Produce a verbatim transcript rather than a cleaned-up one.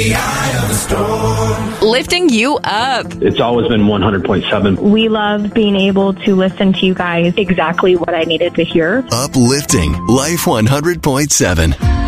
The eye of the storm. Lifting you up. It's always been one hundred point seven. We love being able to listen to you guys exactly what I needed to hear. Uplifting Life one hundred point seven.